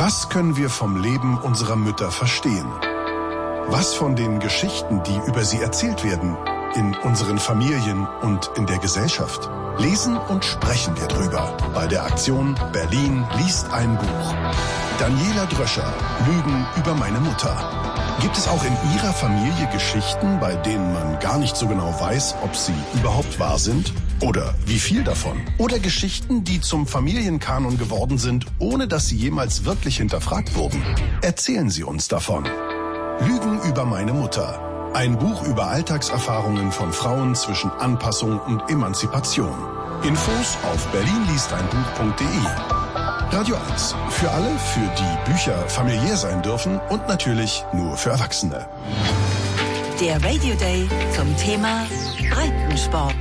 Was können wir vom Leben unserer Mütter verstehen? Was von den Geschichten, die über sie erzählt werden, in unseren Familien und in der Gesellschaft? Lesen und sprechen wir drüber bei der Aktion Berlin liest ein Buch. Daniela Dröscher, Lügen über meine Mutter. Gibt es auch in Ihrer Familie Geschichten, bei denen man gar nicht so genau weiß, ob sie überhaupt wahr sind? Oder wie viel davon? Oder Geschichten, die zum Familienkanon geworden sind, ohne dass sie jemals wirklich hinterfragt wurden? Erzählen Sie uns davon. Lügen über meine Mutter. Ein Buch über Alltagserfahrungen von Frauen zwischen Anpassung und Emanzipation. Infos auf berlinliesteinbuch.de. Radio 1. Für alle, für die Bücher familiär sein dürfen und natürlich nur für Erwachsene. Der Radio Day zum Thema Breitensport.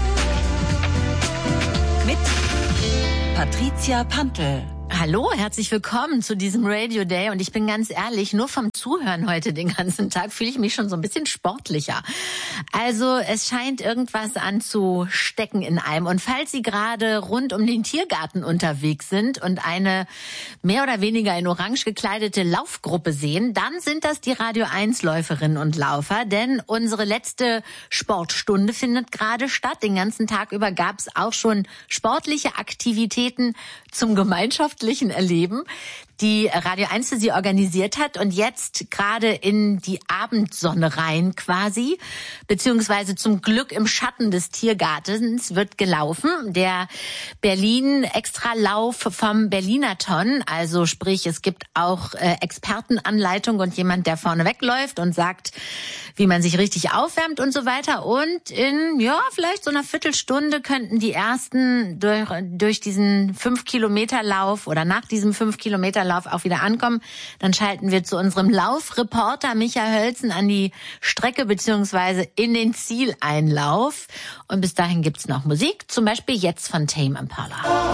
Mit Patricia Pantel. Hallo, herzlich willkommen zu diesem Radio Day und ich bin ganz ehrlich, nur vom Zuhören heute den ganzen Tag fühle ich mich schon so ein bisschen sportlicher. Also es scheint irgendwas anzustecken in einem und falls Sie gerade rund um den Tiergarten unterwegs sind und eine mehr oder weniger in orange gekleidete Laufgruppe sehen, dann sind das die Radio 1 Läuferinnen und Laufer, denn unsere letzte Sportstunde findet gerade statt. Den ganzen Tag über gab es auch schon sportliche Aktivitäten zum gemeinschaftlichen Erleben, die Radio 1 für sie organisiert hat und jetzt gerade in die Abendsonne rein quasi, beziehungsweise zum Glück im Schatten des Tiergartens wird gelaufen. Der Berlin-Extralauf vom Berlinathon, also sprich, es gibt auch Expertenanleitung und jemand, der vorne wegläuft und sagt, wie man sich richtig aufwärmt und so weiter. Und in, vielleicht so einer Viertelstunde könnten die ersten durch diesen 5-Kilometer-Lauf oder nach diesem 5-Kilometer-Lauf auch wieder ankommen. Dann schalten wir zu unserem Laufreporter Micha Hölzen an die Strecke beziehungsweise in den Zieleinlauf. Und bis dahin gibt's noch Musik, zum Beispiel jetzt von Tame Impala.